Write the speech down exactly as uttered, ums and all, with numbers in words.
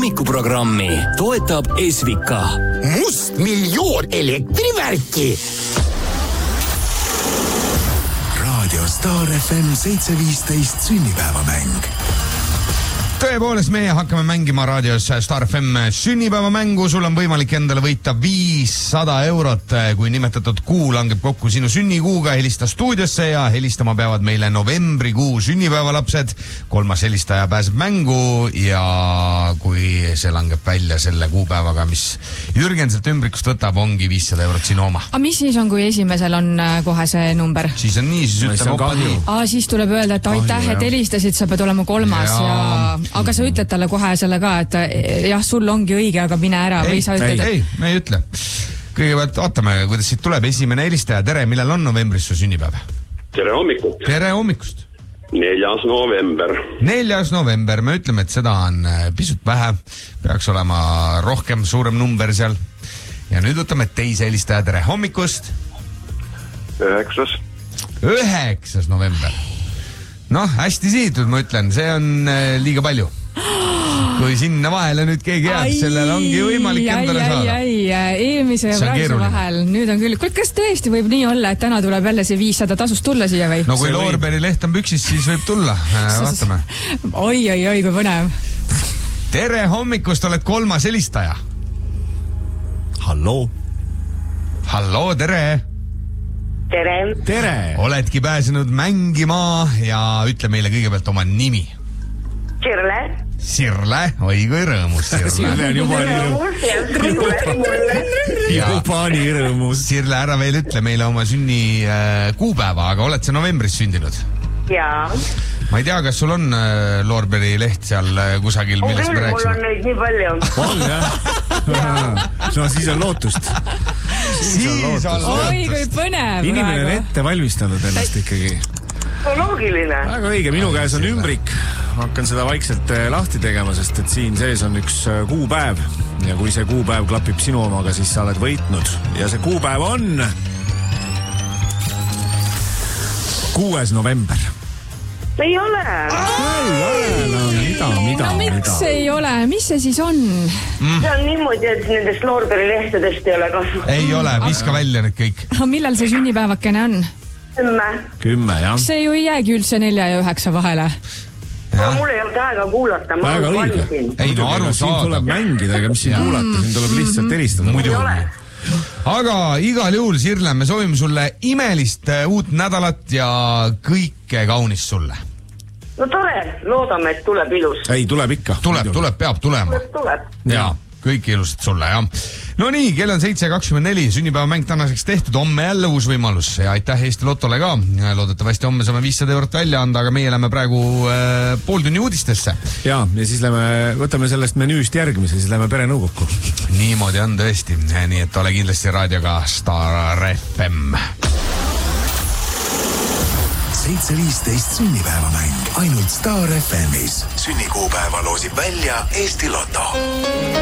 hommikuprogrammi toetab Esvika. Must miljoon elektrivärki. Radio Star F M seitse viisteist sünnipäevamäng. Tõepoolest, meie hakkame mängima raadios Star F M sünnipäevamängu. Sul on võimalik endale võita viissada eurot, kui nimetatud kuu langeb kokku sinu sünnikuuga. Helista stuudiosse ja helistama peavad meile novembrikuu sünnipäevalapsed. Kolmas helistaja pääseb mängu ja kui see langeb välja selle kuupäevaga, mis Jürgen sealt ümbrikust võtab, ongi viissada eurot sinu oma. A mis siis on, kui esimesel on kohe see number? Siis on nii, siis ütleb opa nii. A, siis tuleb öelda, et aitäh, et helistasid, sa pead olema kolmas ja... ja... Aga sa ütled talle kohe selle ka, et jah, sul ongi õige, aga mine ära ei, või sa ütled, ei, ei, me ei ütle. Kõigepealt vaatame, kuidas siit tuleb esimene helistaja. Tere, millal on novembris su sünnipäev? Tere hommikust. Tere hommikust. Neljas november. Neljas november, me ütleme, et seda on pisut vähe. Peaks olema rohkem, suurem number seal. Ja nüüd võtame teise helistaja. Tere hommikust. Üheksas. Üheksas november. Noh, hästi sihitud, ma ütlen, see on äh, liiga palju. Kui sinna vahele nüüd keegi jääb, sellele ongi võimalik endale saada. Ai, ai, eelmise ja praeguse vahel. Nüüd on küll. Kuid kas tõesti võib nii olla, et täna tuleb jälle see viissada tasust tulla siia või? No kui Loorberi leht on püksis, siis võib tulla. Vaatame. Oi, oi, oi, kui põnev. Tere hommikust, oled kolmas helistaja. Halloo. Halloo, tere. Tere. Tere. Oledki pääsenud mängima ja ütle meile kõigepealt oma nimi. Sirle. Sirle, oi kui rõõmus Sirle. Sirle on juba nii juba nii rõõmus. Sirle, ära veel ütle meile oma sünni äh, kuupäeva, aga oled sa novembris sündinud? Jaa. Ma ei tea, kas sul on äh, Loorberi leht seal äh, kusagil, millest me rääksime? Mul on neid nii palju. On, jah? No siis on lootust. Siis on lootust. Oi, kui põnev. Inimene on ette valmistanud ennast ikkagi. Loogiline. Väga õige, minu käes on ümbrik. Hakkan seda vaikselt lahti tegema, sest et siin sees on üks kuupäev. Ja kui see kuupäev klapib sinu omaga, siis sa oled võitnud. Ja see kuupäev on... kuues november. Ei ole. Ei ole, no mida, mida, no miks mida. ei ole? Mis see siis on? Mm. See on niimoodi, et nendest Loorberi lehtedest ei ole kasu. Ei ole, viska välja need kõik. Millal see sünnipäevakene on? Kümme. Kümme, jah. See ju ei jäägi üldse nelja ja üheksa vahele. No, mul ei ole aega kuulata. Väga õige. Ei, no aru siin saada. tuleb mängida, aga mis siin kuulata? Siin tuleb lihtsalt helistada. Muidu. Aga igal juhul, Sirle, me soovime sulle imelist uut nädalat ja kõike kaunist sulle. No tore, loodame, et tuleb ilus. Ei, tuleb ikka. Tuleb, tuleb, peab tulema. Tuleb. Ja, kõik ilusad sulle, jah. No nii, kell on seitse kakskümmend neli, sünnipäevamäng tänaseks tehtud, homme jälle uus võimalus ja aitäh Eesti Lotole ka. Loodetavasti homme saame viissada eurot välja anda, aga meie lähme praegu äh, pooltunni uudistesse. Ja, ja siis lähme, võtame sellest menüüst järgmise, siis lähme perenõukokku. Niimoodi on tõesti, nii et ole kindlasti raadioga Star F M. seitse viisteist sünnipäevamäng ainult Star F M-is. Sünnikuupäeva loosib välja Eesti Loto.